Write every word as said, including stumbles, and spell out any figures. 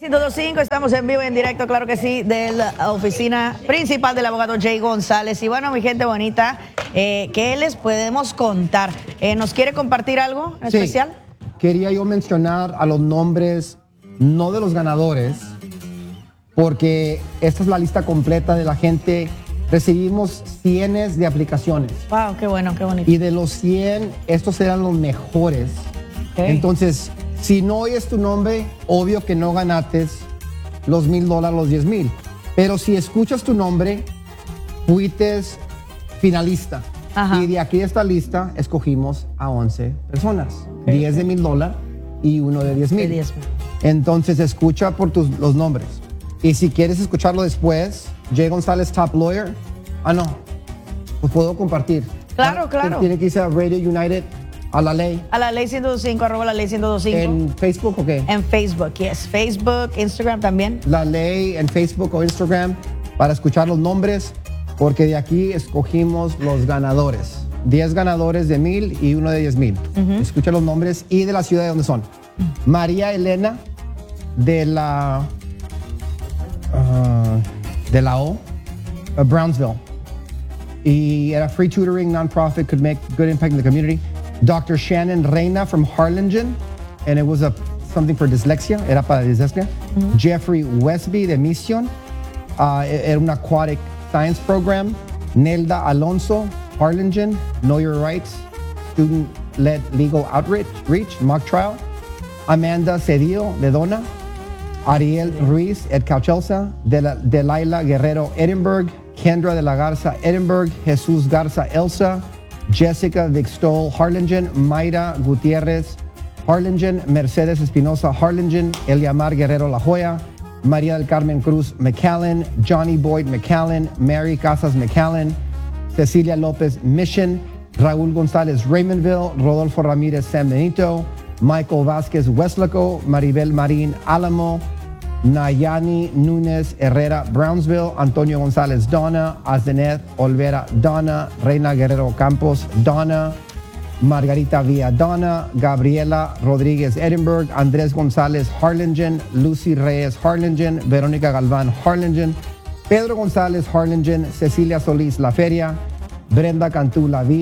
ciento dos punto cinco, estamos en vivo y en directo, claro que sí, de la oficina principal del abogado Jay González. Y bueno, mi gente bonita, eh, ¿qué les podemos contar? Eh, ¿Nos quiere compartir algo en sí, especial? Quería yo mencionar a los nombres, no de los ganadores, porque esta es la lista completa de la gente. Recibimos cientos de aplicaciones. Wow, qué bueno, qué bonito. Y de los cien, estos eran los mejores. Okay. Entonces, si no oyes tu nombre, obvio que no ganaste los mil dólares, los diez mil. Pero si escuchas tu nombre, fuiste finalista. Ajá. Y de aquí de esta lista escogimos a once personas. Okay. diez de mil dólares y uno de diez mil. De diez mil. Entonces, escucha por tus, los nombres. Y si quieres escucharlo después, Jay González Top Lawyer. Ah, no. Pues puedo compartir. Claro, claro. Tiene que irse a Radio United, a la ley. A la ley ciento dos punto cinco, arroba la ley ciento dos punto cinco. ¿En Facebook o qué? En Facebook, yes. Facebook, Instagram también. La ley en Facebook o Instagram para escuchar los nombres, porque de aquí escogimos los ganadores. diez ganadores de mil y uno de diez mil. Uh-huh. Escucha los nombres y de la ciudad de donde son. Uh-huh. María Elena de la uh, de la O, uh, Brownsville. Y era free tutoring, nonprofit, could make good impact in the community. Doctor Shannon Reina from Harlingen, and it was a something for dyslexia, era para dyslexia. Mm-hmm. Jeffrey Westby de Mission, uh, era un aquatic science program. Nelda Alonso, Harlingen, Know Your Rights, student-led legal outreach, reach, mock trial. Amanda Cedillo de Dona, Ariel Ruiz at Cauchelsa, Delilah Guerrero, Edinburgh, Kendra de la Garza, Edinburgh, Jesús Garza, Elsa, Jessica Vicstol, Harlingen, Mayra Gutierrez, Harlingen, Mercedes Espinosa, Harlingen, Eliamar Guerrero La Joya, María del Carmen Cruz McAllen, Johnny Boyd McAllen, Mary Casas McAllen, Cecilia López Mission, Raúl González Raymondville, Rodolfo Ramírez San Benito, Michael Vázquez Westlaco, Maribel Marín Álamo, Nayani Núñez Herrera Brownsville, Antonio González Donna, Azdenet Olvera Donna, Reina Guerrero Campos Donna, Margarita Villa Donna, Gabriela Rodríguez Edinburgh, Andrés González Harlingen, Lucy Reyes Harlingen, Verónica Galván Harlingen, Pedro González Harlingen, Cecilia Solís La Feria, Brenda Cantú La Villa.